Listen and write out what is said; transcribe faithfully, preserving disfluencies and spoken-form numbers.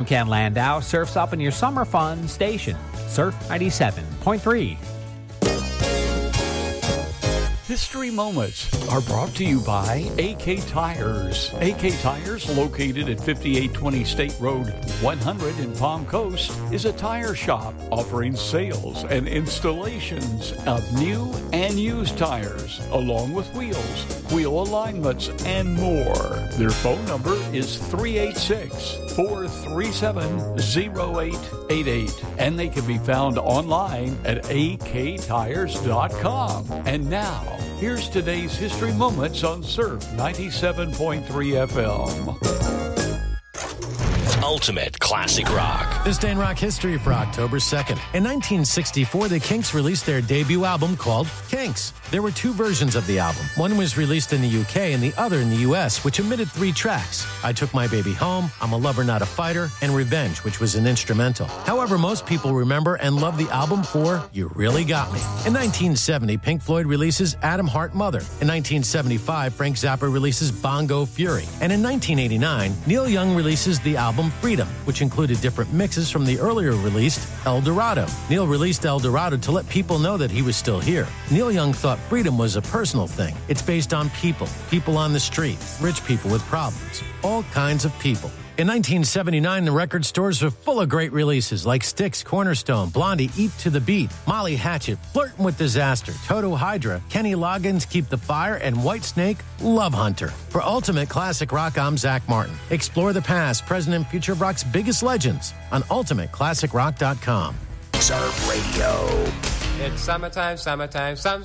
Ken Landau, Surf's Up in your summer fun station. Surf ninety-seven point three. History Moments are brought to you by A K Tires. A K Tires, located at fifty-eight twenty State Road one hundred in Palm Coast, is a tire shop offering sales and installations of new and used tires, along with wheels, wheel alignments, and more. Their phone number is three eight six, four three seven, zero eight eight eight, and they can be found online at a k tires dot com. And now, here's today's History Moments on Surf ninety-seven point three F M. Ultimate Classic Rock. This day in rock history for October second. In nineteen sixty-four, the Kinks released their debut album called Kinks. There were two versions of the album. One was released in the U K and the other in the U S, which omitted three tracks: I Took My Baby Home, I'm a Lover Not a Fighter, and Revenge, which was an instrumental. However, most people remember and love the album for You Really Got Me. In nineteen seventy, Pink Floyd releases Atom Heart Mother. In nineteen seventy-five, Frank Zappa releases Bongo Fury. And in nineteen eighty-nine, Neil Young releases the album Freedom, which included different mixes from the earlier released El Dorado. Neil released El Dorado to let people know that he was still here. Neil Young thought freedom was a personal thing. It's based on people, people on the street, rich people with problems, all kinds of people. In nineteen seventy-nine, the record stores were full of great releases like Styx, Cornerstone, Blondie, Eat to the Beat, Molly Hatchet, Flirtin' with Disaster, Toto Hydra, Kenny Loggins, Keep the Fire, and Whitesnake, Love Hunter. For Ultimate Classic Rock, I'm Zach Martin. Explore the past, present, and future of rock's biggest legends on ultimate classic rock dot com. Surf Radio. It's summertime, summertime, some